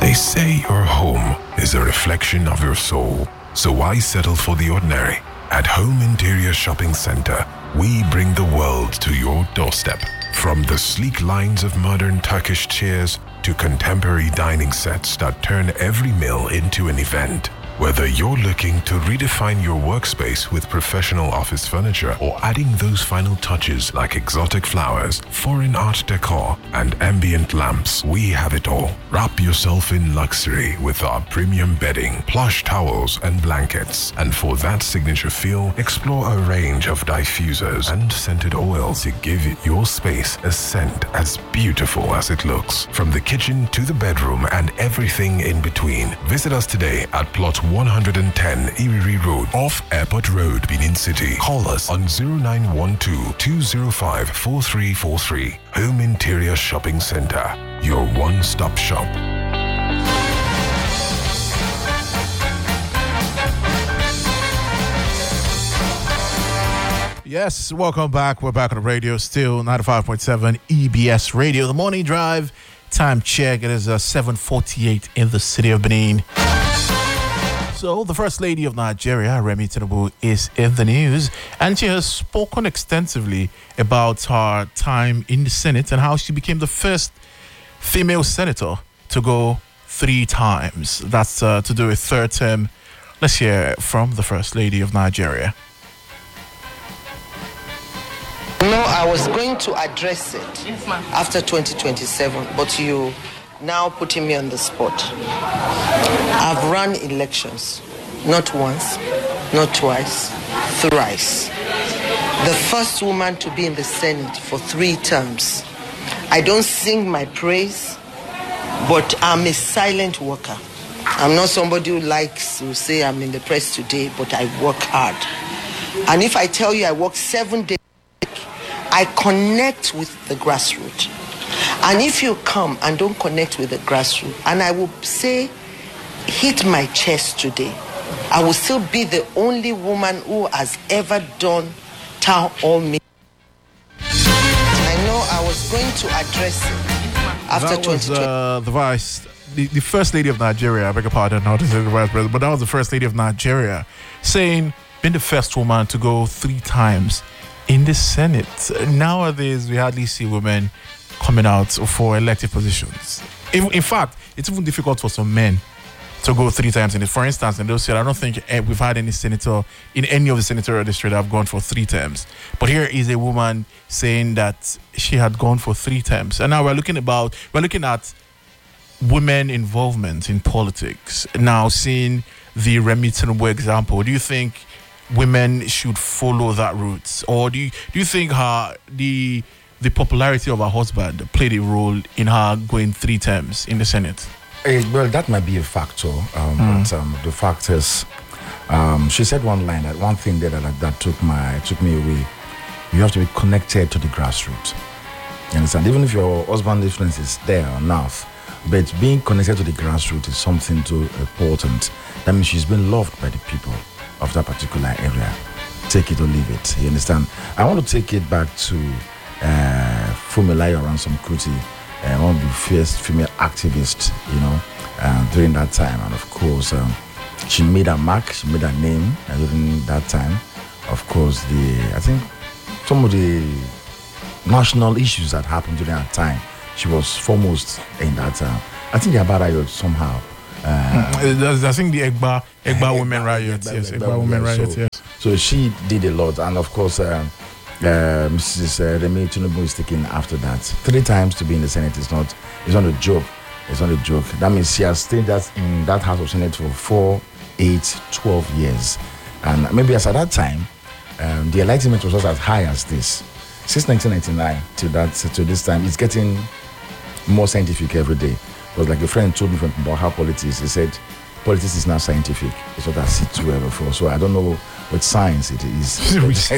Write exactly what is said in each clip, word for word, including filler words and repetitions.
They say your home is a reflection of your soul. So why settle for the ordinary? At Home Interior Shopping Center, we bring the world to your doorstep. From the sleek lines of modern Turkish chairs to contemporary dining sets that turn every meal into an event. Whether you're looking to redefine your workspace with professional office furniture or adding those final touches like exotic flowers, foreign art decor, and ambient lamps, we have it all. Wrap yourself in luxury with our premium bedding, plush towels, and blankets. And for that signature feel, explore a range of diffusers and scented oils to give your space a scent as beautiful as it looks. From the kitchen to the bedroom and everything in between, visit us today at Plot one hundred ten Iriri Road, off Airport Road, Benin City. Call us on zero nine one two, two zero five, four three four three. Home Interior Shopping Center, your one-stop shop. Yes, welcome back. We're back on the radio, still ninety-five point seven E B S Radio. The Morning Drive, time check. It is uh, seven forty-eight in the city of Benin. So, the First Lady of Nigeria, Remi Tinubu, is in the news, and she has spoken extensively about her time in the Senate and how she became the first female senator to go three times. That's uh, to do with third term. Let's hear from the First Lady of Nigeria. No, I was going to address it after twenty twenty-seven, but you now putting me on the spot. I've run elections, not once, not twice, thrice. The first woman to be in the Senate for three terms. I don't sing my praise, but I'm a silent worker. I'm not somebody who likes to say I'm in the press today, but I work hard. And if I tell you I work seven days a week, I connect with the grassroots. And if you come and don't connect with the grassroots, and I will say, hit my chest today, I will still be the only woman who has ever done town hall meeting. I know I was going to address it after that was, twenty twenty. Uh, the vice, the, the First Lady of Nigeria, I beg your pardon, not the Vice President, but that was the First Lady of Nigeria saying, being the first woman to go three times in the Senate. Nowadays, we hardly see women coming out for elective positions. In, in fact, it's even difficult for some men to go three times in it. For instance, in those years, I don't think we've had any senator in any of the senatorial districts that have gone for three terms. But here is a woman saying that she had gone for three terms. And now we're looking about we're looking at women involvement in politics. Now, seeing the Remi Tinubu example, do you think women should follow that route, or do you do you think her the the popularity of her husband played a role in her going three terms in the Senate? Uh, well, that might be a factor, um, mm. but um, the fact is, um, she said one line, that one thing that, that that took my took me away. You have to be connected to the grassroots. You understand? Even if your husband influence is there or not, but being connected to the grassroots is something too important. That means she's been loved by the people of that particular area. Take it or leave it. You understand? I want to take it back to uh, Funmilayo Ransome Kuti, uh, one of the first female activists, you know, uh, during that time. And of course, um, she made a mark, she made a name uh, during that time. Of course, the I think some of the national issues that happened during that time, she was foremost in that. Uh, I think the Aba riot somehow. Uh, I think the Egba Egba women riot, Egba, yes, Egba, Egba women yeah, riot, so, yes. So she did a lot, and of course, uh, uh, Missus Uh, Remi Tinubu is taking after that. Three times to be in the Senate is not, it's not a joke. It's not a joke. That means she has stayed that in that House of Senate for four, eight, twelve years, and maybe as at that time, um, the enlightenment was not as high as this. Since nineteen ninety-nine to that to this time, it's getting more scientific every day. Because like a friend told me from about how politics, he said, politics is now scientific. It's not as it were before. So I don't know what science it is.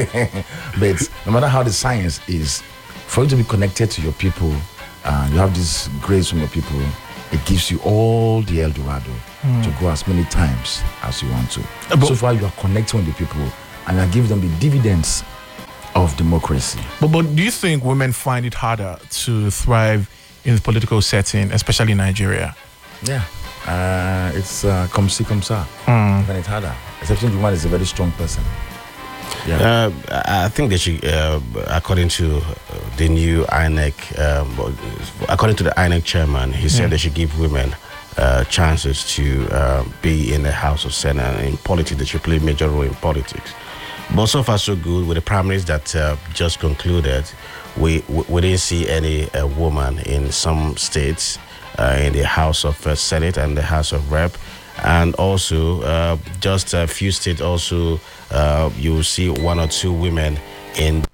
But no matter how the science is, for you to be connected to your people, uh, you have this grace from your people, it gives you all the El Dorado mm. to go as many times as you want to. Uh, so far you are connecting with the people and you give them the dividends of democracy. But, but do you think women find it harder to thrive in the political setting, especially in Nigeria? Yeah, uh, it's uh, come see, come sir. Mm. When it's harder. Exception the woman is a very strong person. Yeah. Uh, I think that she, uh, according to the new I N E C, um, according to the I N E C chairman, he said Yeah. they should give women uh, chances to uh, be in the House of Senate, and in politics they should play a major role in politics. But so far so good with the primaries that uh, just concluded. We, we didn't see any uh, woman in some states uh, in the House of uh, Senate and the House of Rep. And also, uh, just a few states also, uh, you will see one or two women in